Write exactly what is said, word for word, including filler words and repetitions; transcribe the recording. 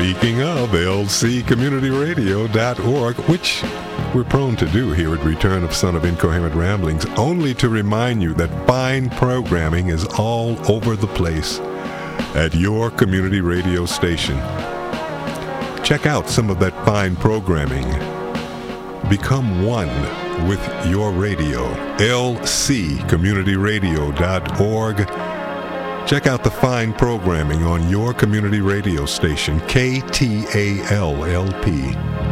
Speaking of L C community radio dot org, which we're prone to do here at Return of Son of Incoherent Ramblings, only to remind you that fine programming is all over the place at your community radio station. Check out some of that fine programming. Become one with your radio. L C community radio dot org. Check out the fine programming on your community radio station, K T A L L P.